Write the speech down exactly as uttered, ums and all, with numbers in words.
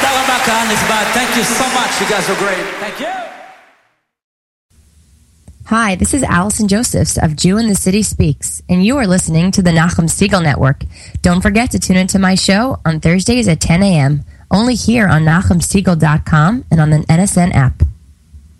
רבה, קהל נכבד. Thank you so much. You guys were great. Thank you. Hi, this is Allison Josephs of Jew in the City Speaks, and you are listening to the Nachum Siegel Network. Don't forget to tune into my show on Thursdays at ten a.m., only here on nachum siegel dot com and on the N S N app.